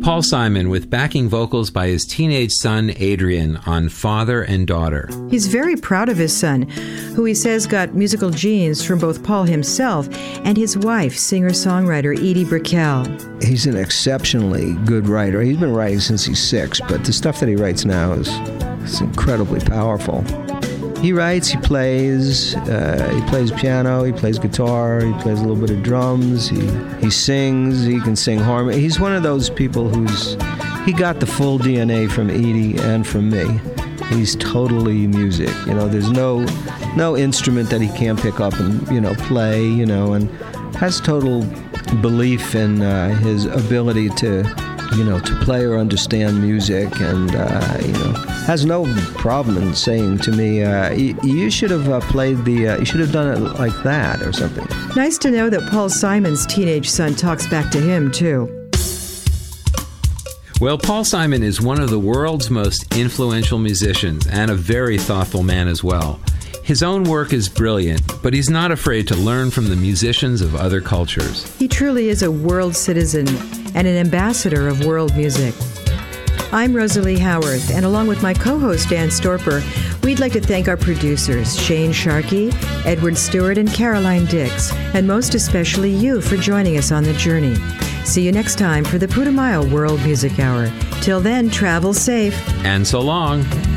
Paul Simon with backing vocals by his teenage son Adrian on Father and Daughter. He's very proud of his son, who he says got musical genes from both Paul himself and his wife, singer-songwriter Edie Brickell. He's an exceptionally good writer. He's been writing since he's 6, but the stuff that he writes now is incredibly powerful. He writes, he plays piano, he plays guitar, he plays a little bit of drums, he sings, he can sing harmony. He's one of those people he got the full DNA from Edie and from me. He's totally music. There's no instrument that he can't pick up and, play, and has total belief in his ability to play or understand music, and has no problem in saying to me, you should have you should have done it like that or something. Nice to know that Paul Simon's teenage son talks back to him, too. Well, Paul Simon is one of the world's most influential musicians and a very thoughtful man as well. His own work is brilliant, but he's not afraid to learn from the musicians of other cultures. He truly is a world citizen and an ambassador of world music. I'm Rosalie Howarth, and along with my co-host Dan Storper, we'd like to thank our producers, Shane Sharkey, Edward Stewart, and Caroline Dix, and most especially you for joining us on the journey. See you next time for the Putumayo World Music Hour. Till then, travel safe. And so long.